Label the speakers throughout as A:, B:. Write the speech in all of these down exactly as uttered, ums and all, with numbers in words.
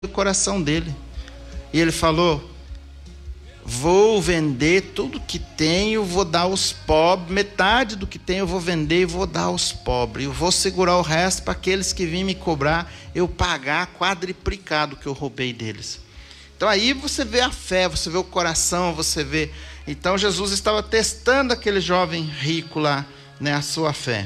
A: do coração dele. E ele falou: vou vender tudo que tenho, vou dar aos pobres, metade do que tenho eu vou vender e vou dar aos pobres. Eu vou segurar o resto para aqueles que vêm me cobrar, eu pagar quadriplicado que eu roubei deles. Então aí você vê a fé, você vê o coração, você vê... Então Jesus estava testando aquele jovem rico lá, né, a sua fé.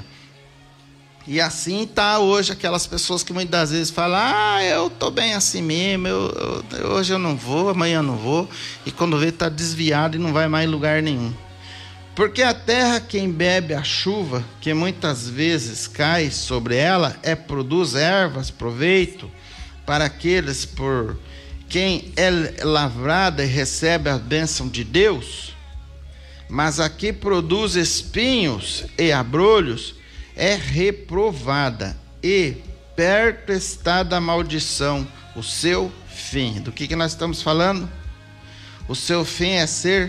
A: E assim está hoje aquelas pessoas que muitas vezes falam: ah, eu estou bem assim mesmo, eu, eu, hoje eu não vou, amanhã eu não vou. E quando vê, está desviado e não vai mais em lugar nenhum. Porque a terra, quem bebe a chuva, que muitas vezes cai sobre ela, é produz ervas, proveito para aqueles por quem é lavrada e recebe a bênção de Deus. Mas a que produz espinhos e abrolhos é reprovada, e perto está da maldição o seu fim. Do que, que nós estamos falando? O seu fim é ser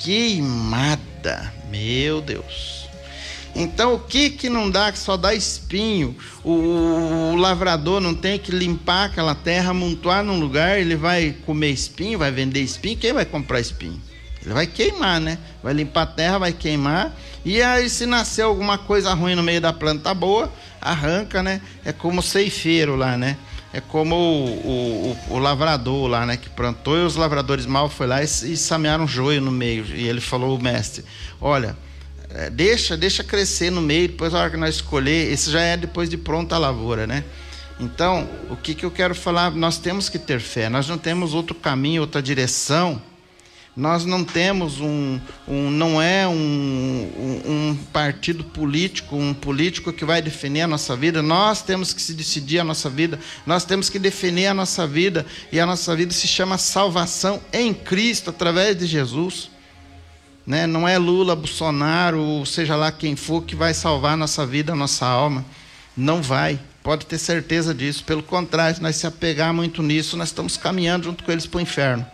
A: queimada. Meu Deus. Então o que que não dá, que só dá espinho? O, o lavrador não tem que limpar aquela terra, amontoar num lugar, ele vai comer espinho, vai vender espinho. Quem vai comprar espinho? Ele vai queimar, né? Vai limpar a terra, vai queimar. E aí, se nascer alguma coisa ruim no meio da planta boa, arranca, né? É como o ceifeiro lá, né? É como o, o, o lavrador lá, né? Que plantou, e os lavradores mal foi lá e, e samearam joio no meio. E ele falou, o mestre: olha, é, deixa, deixa crescer no meio, depois a hora que nós escolher, esse já é depois de pronta a lavoura, né? Então, o que, que eu quero falar? Nós temos que ter fé, nós não temos outro caminho, outra direção. Nós não temos um, um não é um, um, um partido político, um político que vai definir a nossa vida. Nós temos que se decidir a nossa vida, nós temos que definir a nossa vida, e a nossa vida se chama salvação em Cristo, através de Jesus, né? Não é Lula, Bolsonaro, ou seja lá quem for, que vai salvar a nossa vida, a nossa alma. Não vai, pode ter certeza disso. Pelo contrário, se nós se apegar muito nisso, nós estamos caminhando junto com eles para o inferno.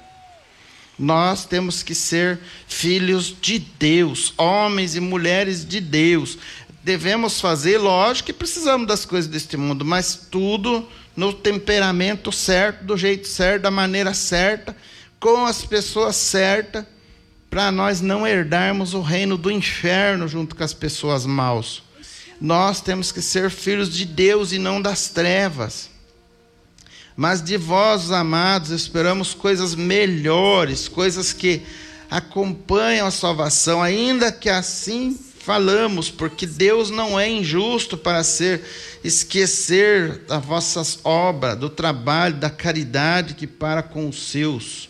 A: Nós temos que ser filhos de Deus, homens e mulheres de Deus. Devemos fazer, lógico que precisamos das coisas deste mundo, mas tudo no temperamento certo, do jeito certo, da maneira certa, com as pessoas certas, para nós não herdarmos o reino do inferno junto com as pessoas maus. Nós temos que ser filhos de Deus e não das trevas. Mas de vós, amados, esperamos coisas melhores, coisas que acompanham a salvação, ainda que assim falamos, porque Deus não é injusto para ser esquecer das vossas obras, do trabalho, da caridade que para com os seus.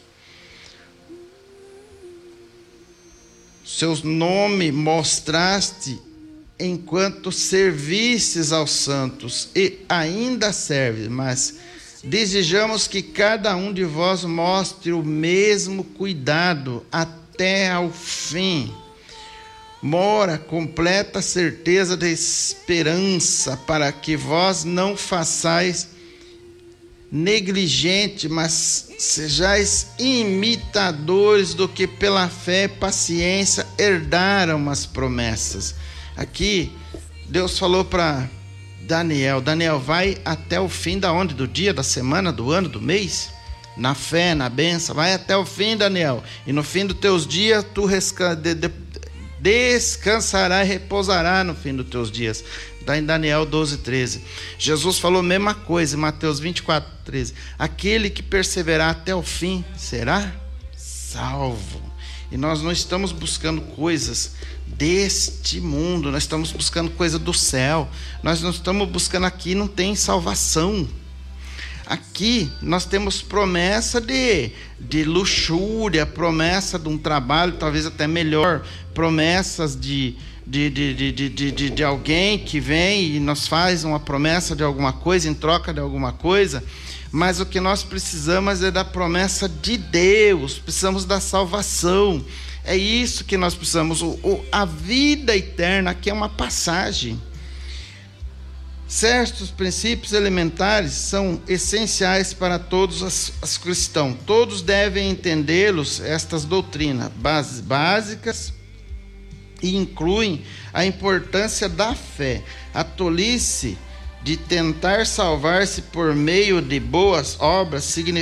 A: Seus nomes mostraste enquanto servistes aos santos, e ainda serve, mas desejamos que cada um de vós mostre o mesmo cuidado até ao fim. Mora completa certeza da esperança, para que vós não façais negligente, mas sejais imitadores do que pela fé e paciência herdaram as promessas. Aqui Deus falou para Daniel: Daniel, vai até o fim da onde? Do dia, da semana, do ano, do mês? Na fé, na bênção, vai até o fim, Daniel. E no fim dos teus dias, tu descansarás e repousarás no fim dos teus dias. Está em Daniel doze, treze. Jesus falou a mesma coisa em Mateus vinte e quatro, treze. Aquele que perseverar até o fim será salvo. E nós não estamos buscando coisas deste mundo, nós estamos buscando coisa do céu. Nós não estamos buscando aqui, não tem salvação. Aqui nós temos promessa de, de luxúria, promessa de um trabalho talvez até melhor, promessas de, de, de, de, de, de, de alguém que vem e nos faz uma promessa de alguma coisa em troca de alguma coisa. Mas o que nós precisamos é da promessa de Deus, precisamos da salvação. É isso que nós precisamos. O, o, a vida eterna aqui é uma passagem. Certos princípios elementares são essenciais para todos os, os cristãos. Todos devem entendê-los, estas doutrinas bases, básicas, e incluem a importância da fé. A tolice de tentar salvar-se por meio de boas obras significa